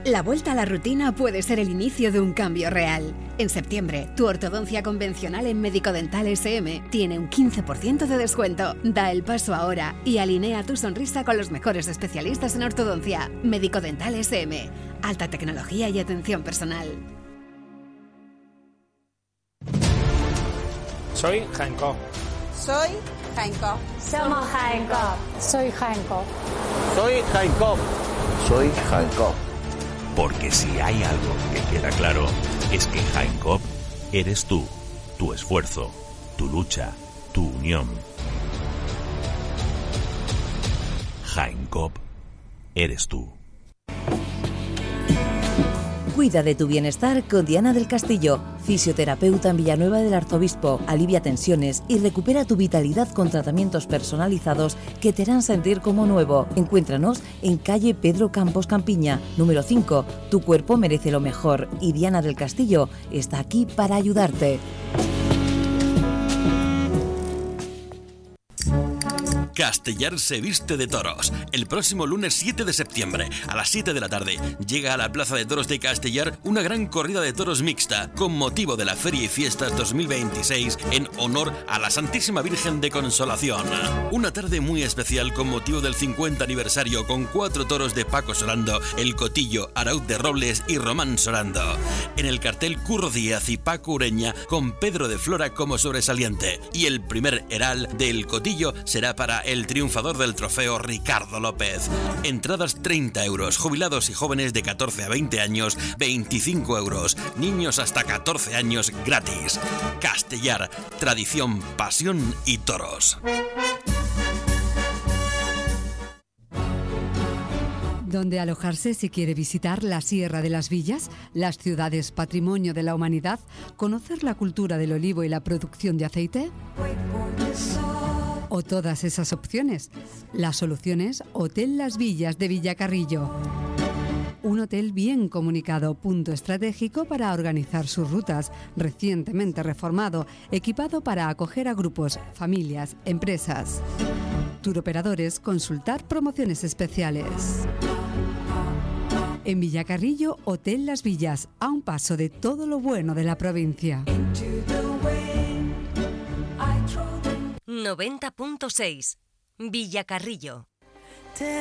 La vuelta a la rutina puede ser el inicio de un cambio real. En septiembre, tu ortodoncia convencional en Médico Dental SM tiene un 15% de descuento. Da el paso ahora y alinea tu sonrisa con los mejores especialistas en ortodoncia. Médico Dental SM. Alta tecnología y atención personal. Soy Hancock. Soy Hancock. Somos Hancock. Soy Hancock. Soy Hancock. Soy Hancock. Porque si hay algo que queda claro, es que Hancock eres tú, tu esfuerzo, tu lucha, tu unión. Hancock eres tú. Cuida de tu bienestar con Diana del Castillo, fisioterapeuta en Villanueva del Arzobispo. Alivia tensiones y recupera tu vitalidad con tratamientos personalizados que te harán sentir como nuevo. Encuéntranos en calle Pedro Campos Campiña, número 5. Tu cuerpo merece lo mejor y Diana del Castillo está aquí para ayudarte. Castellar se viste de toros. El próximo lunes 7 de septiembre, a las 7 de la tarde, llega a la Plaza de Toros de Castellar una gran corrida de toros mixta con motivo de la Feria y Fiestas 2026 en honor a la Santísima Virgen de Consolación. Una tarde muy especial con motivo del 50 aniversario con 4 toros de Paco Sorando, El Cotillo, Arauz de Robles y Román Sorando. En el cartel Curro Díaz y Paco Ureña con Pedro de Flora como sobresaliente. Y el primer heral del Cotillo será para el triunfador del trofeo Ricardo López. Entradas 30 euros, jubilados y jóvenes de 14 a 20 años 25 euros, niños hasta 14 años gratis. Castellar, tradición, pasión y toros. ¿Dónde alojarse si quiere visitar la Sierra de las Villas, las ciudades patrimonio de la humanidad, conocer la cultura del olivo y la producción de aceite? O todas esas opciones. La solución es Hotel Las Villas de Villacarrillo. Un hotel bien comunicado, punto estratégico para organizar sus rutas, recientemente reformado, equipado para acoger a grupos, familias, empresas. Turoperadores, consultar promociones especiales. En Villacarrillo, Hotel Las Villas, a un paso de todo lo bueno de la provincia. 90.6 Villacarrillo.